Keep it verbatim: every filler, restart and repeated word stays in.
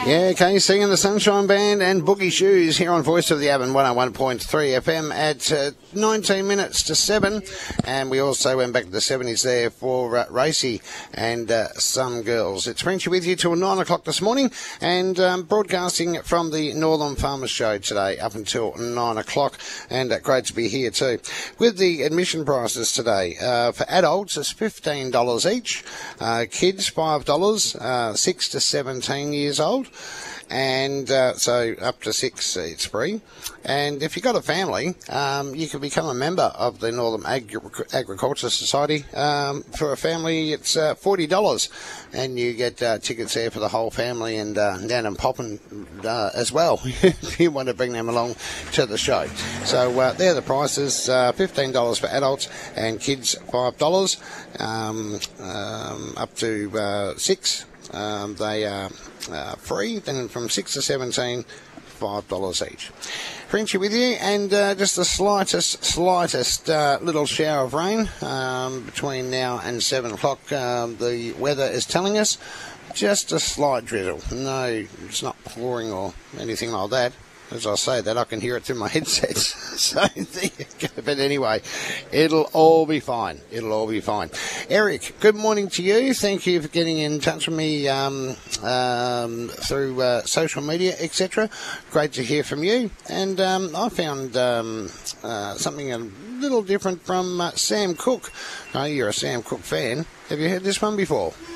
Yeah, K C and the Sunshine Band and Boogie Shoes here on Voice of the Avon one oh one point three F M at uh, nineteen minutes to seven. And we also went back to the seventies there for uh, Racy and uh, Some Girls. It's Frenchy with you till nine o'clock this morning and um, broadcasting from the Northern Farmers Show today up until nine o'clock. And uh, great to be here too. With the admission prices today, uh, for adults it's fifteen dollars each, uh, kids five dollars, uh, six to seventeen years old. And uh, so up to six, it's free. And if you've got a family, um, you can become a member of the Northern Agri- Agriculture Society. Um, for a family, it's uh, forty dollars. And you get uh, tickets there for the whole family and uh, down and popping uh, as well if you want to bring them along to the show. So uh, they're the prices, uh, fifteen dollars for adults and kids five dollars, um, um, up to uh, six. Um, they are uh, free, then from six to seventeen, five dollars each. Frenchy with you, and uh, just the slightest, slightest uh, little shower of rain um, between now and seven o'clock. Um, the weather is telling us just a slight drizzle. No, it's not pouring or anything like that. As I say that, I can hear it through my headsets. So there you go. But anyway, it'll all be fine. It'll all be fine. Eric, good morning to you. Thank you for getting in touch with me um, um, through uh, social media, et cetera. Great to hear from you. And um, I found um, uh, something a little different from uh, Sam Cooke. Oh, you're a Sam Cooke fan. Have you heard this one before?